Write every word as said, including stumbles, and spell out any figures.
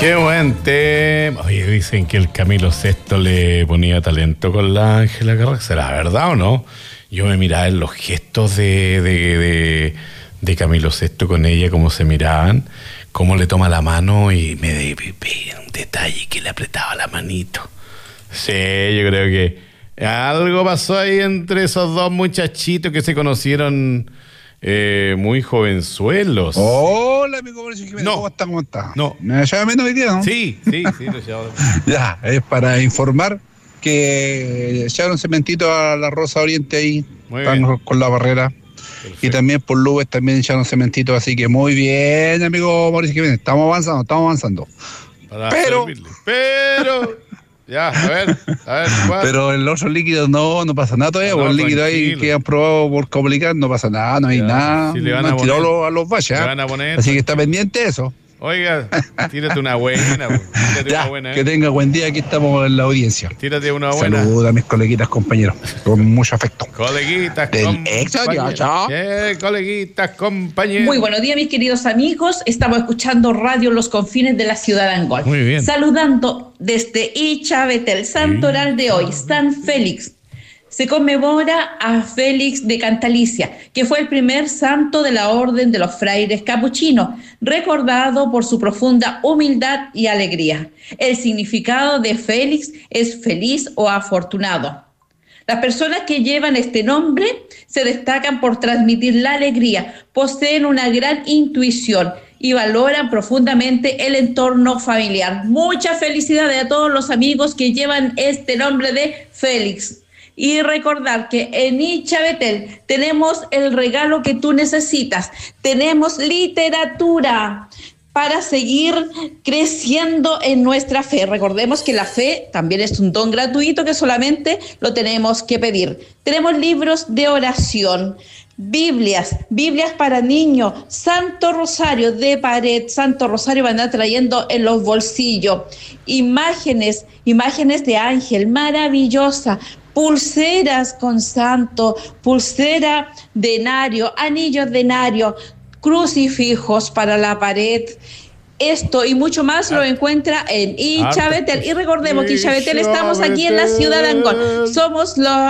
Qué buen tema. Oye, dicen que el Camilo Sesto le ponía talento con la Ángela Carrasco. ¿Será verdad o no? Yo me miraba en los gestos de, de, de, de Camilo Sesto con ella, cómo se miraban, cómo le toma la mano y me de, un detalle que le apretaba la manito. Sí, yo creo que algo pasó ahí entre esos dos muchachitos que se conocieron eh, muy jovenzuelos. Hola, amigo Mauricio Jiménez, no. ¿cómo está? ¿Cómo está? No. ¿Me llama menos hoy día, no? Sí, sí, sí, lo llamo. Ya, es para informar que echaron cementito a la Rosa Oriente ahí, Muy están bien. con la barrera. Perfecto. Y también por Lubes también echaron cementito, así que muy bien, amigo Mauricio Jiménez, estamos avanzando, estamos avanzando. Para Pero- servirle. Pero, ya, a ver, a ver, ¿cuál? Pero en los otros líquidos no, no pasa nada todavía, Ah, no, por el líquido ahí tranquilo. que han probado por comunicar no pasa nada, no hay Ya, nada, si le van no a han tirado poner- los- a los valles, le ¿ah? van a poner- Así que está pendiente de eso. Oiga, tírate una buena, pues. Tírate Ya, una buena, ¿eh? que tenga buen día, aquí estamos en la audiencia. Tírate una buena. Saludos a mis coleguitas, compañeros, con mucho afecto. Coleguitas, Del compañeros. Exodio, chao. Eh, coleguitas, compañeros. Muy buenos días, mis queridos amigos. Estamos escuchando Radio Los Confines de la Ciudad de Angol. Muy bien. Saludando desde Ichabetel, santoral de hoy, San Félix. Se conmemora a Félix de Cantalicia, que fue el primer santo de la Orden de los Fraires Capuchinos, recordado por su profunda humildad y alegría. El significado de Félix es feliz o afortunado. Las personas que llevan este nombre se destacan por transmitir la alegría, poseen una gran intuición y valoran profundamente el entorno familiar. Muchas felicidades a todos los amigos que llevan este nombre de Félix. Y recordar que en Ichabetel tenemos el regalo que tú necesitas. Tenemos literatura para seguir creciendo en nuestra fe. Recordemos que la fe también es un don gratuito que solamente lo tenemos que pedir. Tenemos libros de oración, Biblias, Biblias para niños, Santo Rosario de pared, Santo Rosario van a andar trayendo en los bolsillos, imágenes, imágenes de ángel, maravillosa, pulseras con santo, pulsera de nario, anillos de nario, crucifijos para la pared. Esto y mucho más lo encuentra en Ichabetel. Y recordemos que Ichabetel estamos aquí en la ciudad de Angol. Somos los